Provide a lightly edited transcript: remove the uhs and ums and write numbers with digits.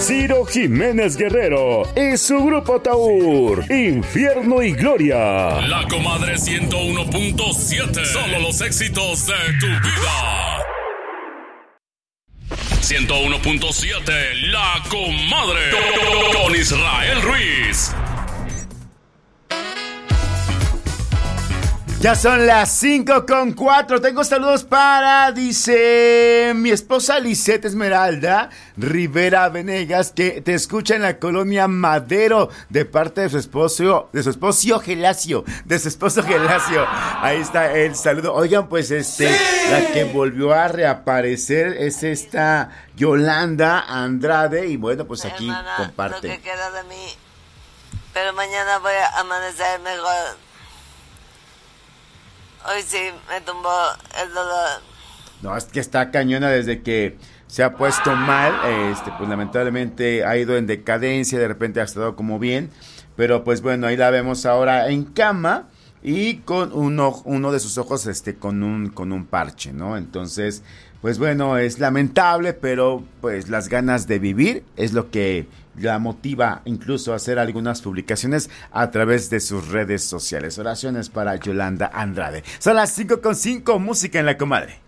Ciro Jiménez Guerrero y su grupo Taur, Infierno y Gloria. La Comadre 101.7, solo los éxitos de tu vida. 101.7, La Comadre, con Israel Ruiz. Ya son las 5:04. Tengo saludos para, dice, mi esposa Lisette Esmeralda Rivera Venegas, que te escucha en la colonia Madero, de parte de su esposo Gelacio. Ahí está el saludo. Oigan, pues ¡Sí! La que volvió a reaparecer es esta Yolanda Andrade. Y bueno, pues aquí hermana, comparte. lo que queda de mí. Pero mañana voy a amanecer mejor. Hoy sí me tumbó el dolor. No, es que está cañona desde que se ha puesto mal. Pues lamentablemente ha ido en decadencia, de repente ha estado como bien. Pero pues bueno, ahí la vemos ahora en cama y con uno de sus ojos con un parche, ¿no? Entonces, pues bueno, es lamentable, pero pues las ganas de vivir es lo que la motiva incluso a hacer algunas publicaciones a través de sus redes sociales. Oraciones para Yolanda Andrade. Son las 5:05, música en La Comadre.